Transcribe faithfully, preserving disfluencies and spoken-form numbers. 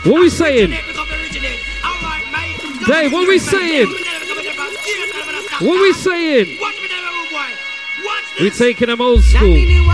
What we saying? Dave, what we saying? What we saying? We taking them old school.